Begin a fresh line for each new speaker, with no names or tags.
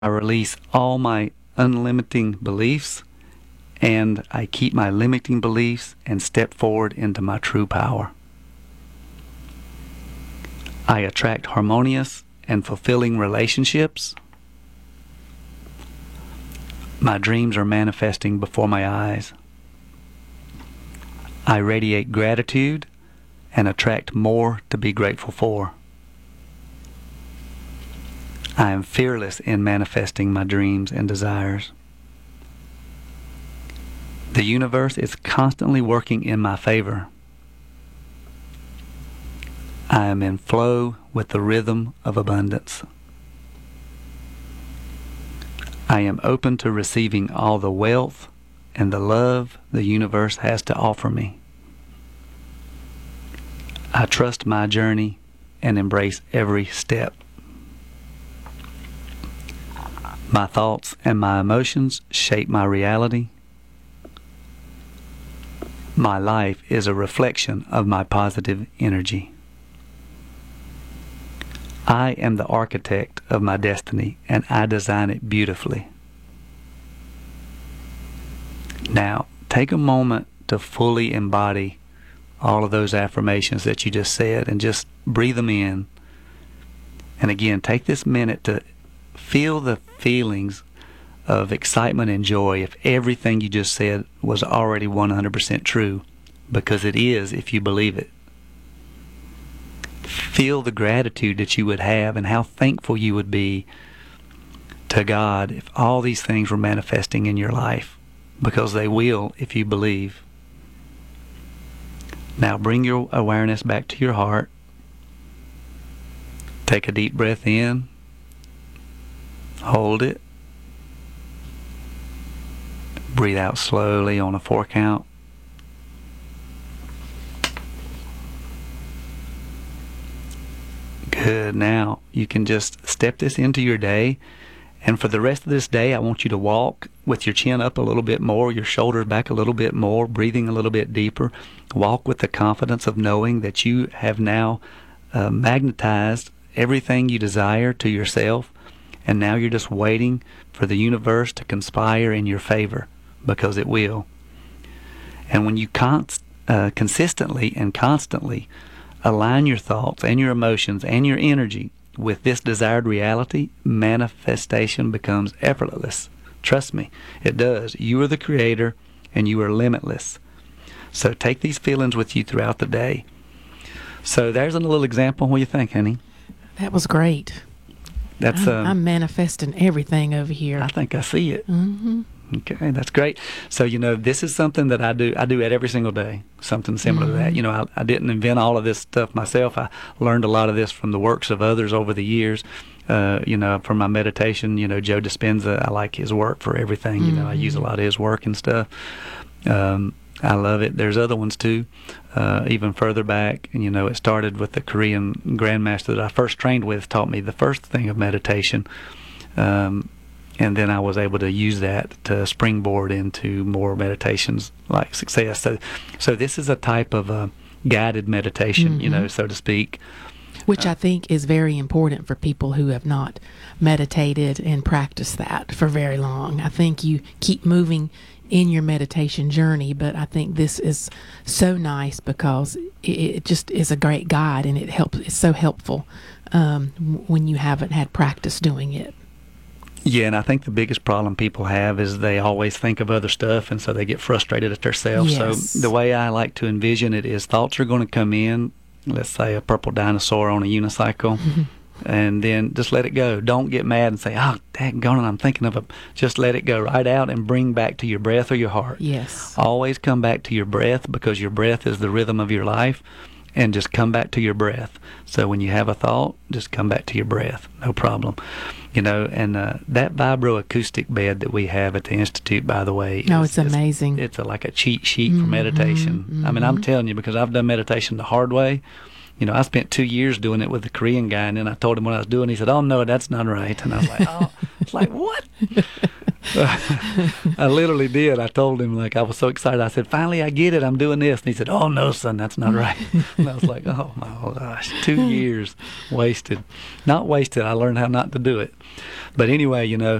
I release all my unlimiting beliefs, and I keep my limiting beliefs and step forward into my true power. I attract harmonious and fulfilling relationships. My dreams are manifesting before my eyes. I radiate gratitude and attract more to be grateful for. I am fearless in manifesting my dreams and desires. The universe is constantly working in my favor. I am in flow with the rhythm of abundance. I am open to receiving all the wealth and the love the universe has to offer me. I trust my journey and embrace every step. My thoughts and my emotions shape my reality. My life is a reflection of my positive energy. I am the architect of my destiny, and I design it beautifully. Now, take a moment to fully embody all of those affirmations that you just said and just breathe them in. And again, take this minute to feel the feelings of excitement and joy if everything you just said was already 100% true, because it is if you believe it. Feel the gratitude that you would have and how thankful you would be to God if all these things were manifesting in your life, because they will if you believe. Now bring your awareness back to your heart. Take a deep breath in. Hold it. Breathe out slowly on a 4 count. Good. Now you can just step this into your day, and for the rest of this day I want you to walk with your chin up a little bit more, your shoulders back a little bit more, breathing a little bit deeper. Walk with the confidence of knowing that you have now magnetized everything you desire to yourself, and now you're just waiting for the universe to conspire in your favor, because it will. And when you consistently and constantly align your thoughts and your emotions and your energy with this desired reality, manifestation becomes effortless. Trust me, it does. You are the creator and you are limitless. So take these feelings with you throughout the day. So there's a little example. What do you think, honey?
That was great. I'm manifesting everything over here.
I think I see it.
Mm-hmm.
Okay, that's great. So, this is something that I do it every single day, something similar to that. I didn't invent all of this stuff myself. I learned a lot of this from the works of others over the years. From my meditation, Joe Dispenza, I like his work for everything. I use a lot of his work and stuff. I love it. There's other ones too, even further back. And, it started with the Korean grandmaster that I first trained with, taught me the first thing of meditation. And then I was able to use that to springboard into more meditations like success. So this is a type of guided meditation, so to speak.
Which I think is very important for people who have not meditated and practiced that for very long. I think you keep moving in your meditation journey, but I think this is so nice because it just is a great guide, and it's so helpful when you haven't had practice doing it.
Yeah, and I think the biggest problem people have is they always think of other stuff, and so they get frustrated at themselves.
Yes.
So the way I like to envision it is thoughts are going to come in, let's say a purple dinosaur on a unicycle, and then just let it go. Don't get mad and say, oh, daggone it, I'm thinking of just let it go right out and bring back to your breath or your heart.
Yes.
Always come back to your breath, because your breath is the rhythm of your life, and just come back to your breath. So when you have a thought, just come back to your breath. No problem. And that vibroacoustic bed that we have at the Institute, by the way.
It's amazing.
It's like a cheat sheet for meditation.
Mm-hmm.
I mean, I'm telling you, because I've done meditation the hard way. I spent 2 years doing it with the Korean guy, and then I told him what I was doing. He said, oh, no, that's not right. And I was like, oh, it's like, what? I literally did. I told him, like, I was so excited. I said, finally, I get it. I'm doing this. And he said, oh, no, son, that's not right. And I was like, oh, my gosh, 2 years wasted. Not wasted. I learned how not to do it. But anyway,